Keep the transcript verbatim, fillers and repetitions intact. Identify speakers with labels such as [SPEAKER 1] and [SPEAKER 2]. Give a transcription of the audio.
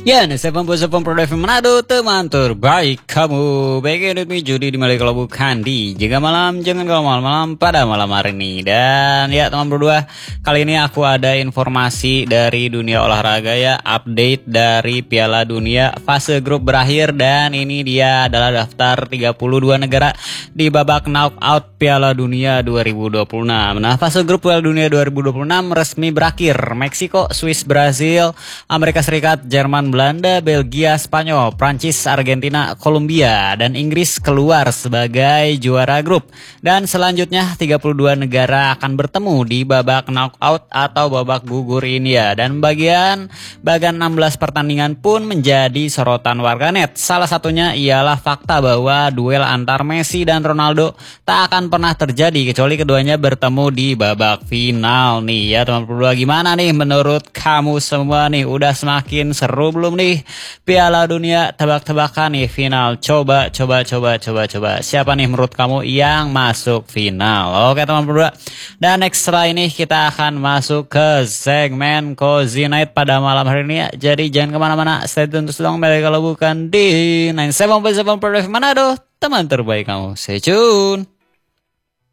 [SPEAKER 1] Ya, nih saya Pempo Produk Manado, teman terbaik kamu. Baik ini judi di malam kalau bukan di jika malam, jangan kalau malam-malam pada malam hari ini. Dan ya teman berdua, kali ini aku ada informasi dari dunia olahraga ya, update dari Piala Dunia fase grup berakhir. Dan ini dia adalah daftar tiga puluh dua negara di babak knockout Piala Dunia dua ribu dua puluh enam. Nah, fase grup Piala Dunia dua ribu dua puluh enam resmi berakhir. Meksiko, Swiss, Brazil, Amerika Serikat, Jerman, Belanda, Belgia, Spanyol, Prancis, Argentina, Kolombia, dan Inggris keluar sebagai juara grup. Dan selanjutnya tiga puluh dua negara akan bertemu di babak knockout atau babak gugur ini ya. Dan bagian bagian enam belas pertandingan pun menjadi sorotan warganet. Salah satunya ialah fakta bahwa duel antar Messi dan Ronaldo tak akan pernah terjadi kecuali keduanya bertemu di babak final nih ya teman berdua. Gimana nih menurut kamu semua nih, udah semakin seru belum nih Piala Dunia? Tebak-tebakan nih final, coba coba coba coba coba siapa nih menurut kamu yang masuk final? Oke teman berdua, dan next setelah ini kita akan masuk ke segmen Cozy Night pada malam hari ini ya. Jadi jangan kemana-mana, stay tune terus dong kalau bukan di sembilan tujuh tujuh Produk Manado, teman terbaik kamu. Stay tune.